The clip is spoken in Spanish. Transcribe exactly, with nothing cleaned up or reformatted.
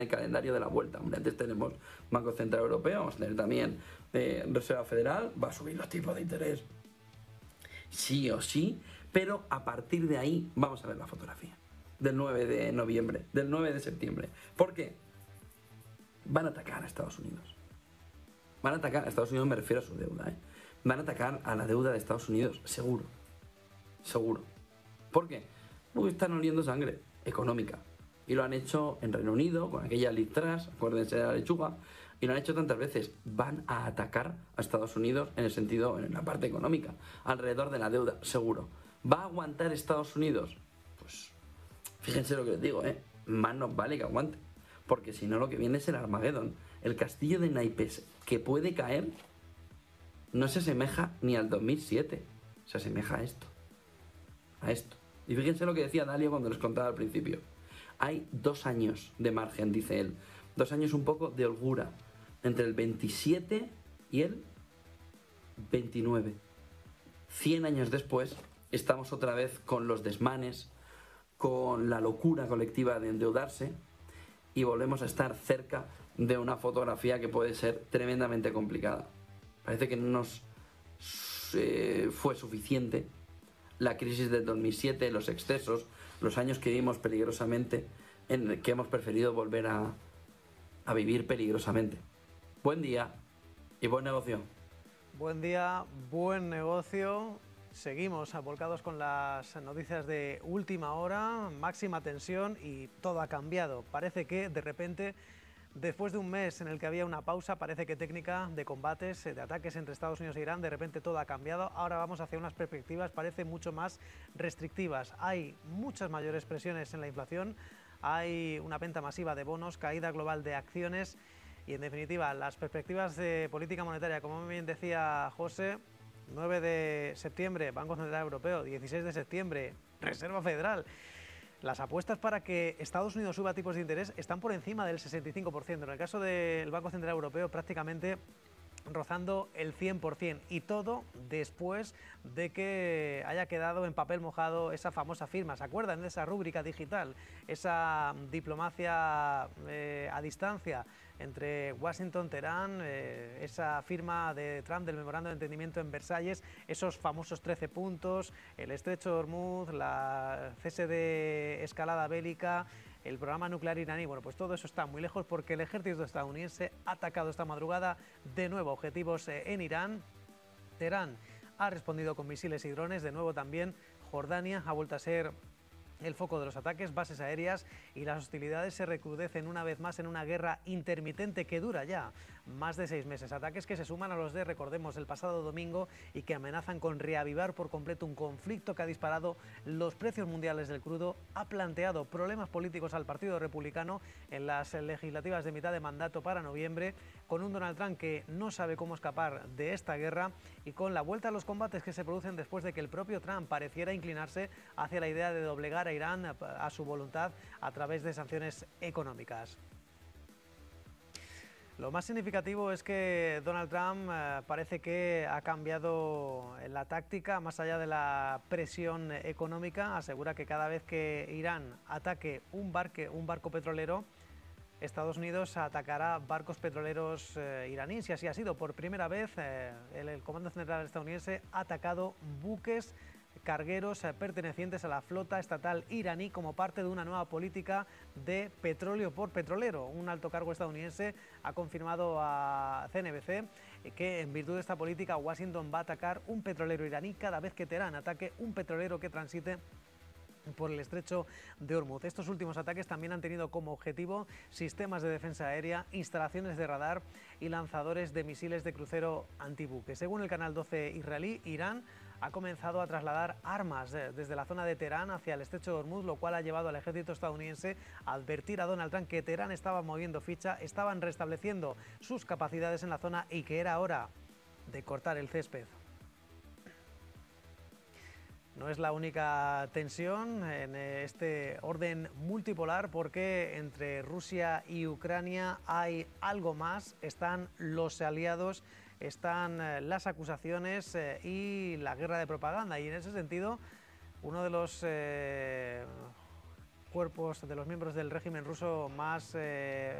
el calendario de la vuelta. Hombre, antes tenemos Banco Central Europeo, vamos a tener también eh, Reserva Federal, va a subir los tipos de interés sí o sí, pero a partir de ahí vamos a ver la fotografía del nueve de noviembre, del nueve de septiembre. ¿Por qué? Van a atacar a Estados Unidos. Van a atacar a Estados Unidos, me refiero a su deuda, ¿eh? Van a atacar a la deuda de Estados Unidos, seguro. Seguro. ¿Por qué? Porque están oliendo sangre económica. Y lo han hecho en Reino Unido, con aquella Liz Truss, acuérdense de la lechuga, y lo han hecho tantas veces. Van a atacar a Estados Unidos en el sentido, en la parte económica, alrededor de la deuda, seguro. ¿Va a aguantar Estados Unidos? Pues, fíjense lo que les digo, ¿eh? Más nos vale que aguante. Porque si no, lo que viene es el Armagedón. El castillo de naipes que puede caer no se asemeja ni al dos mil siete. Se asemeja a esto. A esto. Y fíjense lo que decía Dalio cuando les contaba al principio. Hay dos años de margen, dice él. Dos años un poco de holgura. Entre el veintisiete y el veintinueve. Cien años después, estamos otra vez con los desmanes, con la locura colectiva de endeudarse, y volvemos a estar cerca de una fotografía que puede ser tremendamente complicada. Parece que no nos eh, fue suficiente la crisis del dos mil siete, los excesos, los años que vivimos peligrosamente, en que hemos preferido volver a, a vivir peligrosamente. Buen día y buen negocio. Buen día, buen negocio. Seguimos volcados con las noticias de última hora, máxima tensión y todo ha cambiado. Parece que de repente, después de un mes en el que había una pausa, parece que técnica de combates, de ataques entre Estados Unidos e Irán, de repente todo ha cambiado. Ahora vamos hacia unas perspectivas, parece mucho más restrictivas. Hay muchas mayores presiones en la inflación, hay una venta masiva de bonos, caída global de acciones y, en definitiva, las perspectivas de política monetaria, como bien decía José, nueve de septiembre, Banco Central Europeo, dieciséis de septiembre, Reserva Federal. Las apuestas para que Estados Unidos suba tipos de interés están por encima del sesenta y cinco por ciento. En el caso del Banco Central Europeo, prácticamente rozando el cien por cien, y todo después de que haya quedado en papel mojado esa famosa firma. ¿Se acuerdan de esa rúbrica digital? Esa diplomacia eh, a distancia entre Washington, Teherán, eh, esa firma de Trump del memorando de entendimiento en Versalles, esos famosos trece puntos, el estrecho de Hormuz, la cese de escalada bélica, el programa nuclear iraní. Bueno, pues todo eso está muy lejos porque el ejército estadounidense ha atacado esta madrugada de nuevo objetivos en Irán. Teherán ha respondido con misiles y drones. De nuevo también Jordania ha vuelto a ser el foco de los ataques, bases aéreas, y las hostilidades se recrudecen una vez más en una guerra intermitente que dura ya más de seis meses. Ataques que se suman a los de, recordemos, el pasado domingo y que amenazan con reavivar por completo un conflicto que ha disparado los precios mundiales del crudo, ha planteado problemas políticos al Partido Republicano en las legislativas de mitad de mandato para noviembre, con un Donald Trump que no sabe cómo escapar de esta guerra y con la vuelta a los combates que se producen después de que el propio Trump pareciera inclinarse hacia la idea de doblegar a Irán a su voluntad a través de sanciones económicas. Lo más significativo es que Donald Trump eh, parece que ha cambiado la táctica, más allá de la presión económica. Asegura que cada vez que Irán ataque un, barque, un barco petrolero, Estados Unidos atacará barcos petroleros eh, iraníes, y así ha sido. Por primera vez eh, el, el Comando Central estadounidense ha atacado buques cargueros eh, pertenecientes a la flota estatal iraní como parte de una nueva política de petróleo por petrolero. Un alto cargo estadounidense ha confirmado a C N B C que, en virtud de esta política, Washington va a atacar un petrolero iraní cada vez que Teherán ataque un petrolero que transite por el estrecho de Hormuz. Estos últimos ataques también han tenido como objetivo sistemas de defensa aérea, instalaciones de radar y lanzadores de misiles de crucero antibuque. Según el canal doce israelí, Irán ha comenzado a trasladar armas desde la zona de Teherán hacia el estrecho de Hormuz, lo cual ha llevado al ejército estadounidense a advertir a Donald Trump que Teherán estaba moviendo ficha, estaban restableciendo sus capacidades en la zona y que era hora de cortar el césped. No es la única tensión en este orden multipolar, porque entre Rusia y Ucrania hay algo más. Están los aliados, están las acusaciones y la guerra de propaganda. Y en ese sentido, uno de los eh, cuerpos, de los miembros del régimen ruso más eh,